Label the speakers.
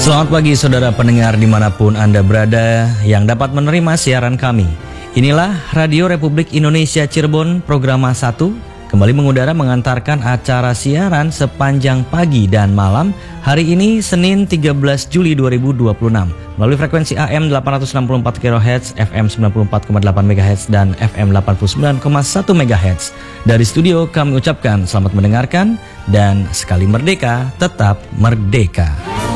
Speaker 1: Selamat pagi saudara pendengar dimanapun Anda berada yang dapat menerima siaran kami. Inilah Radio Republik Indonesia Cirebon Programa 1 kembali mengudara mengantarkan acara siaran sepanjang pagi dan malam hari ini Senin 13 Juli 2026 melalui frekuensi AM 864 kHz, FM 94,8 MHz dan FM 89,1 MHz. Dari studio kami ucapkan selamat mendengarkan dan sekali merdeka tetap merdeka.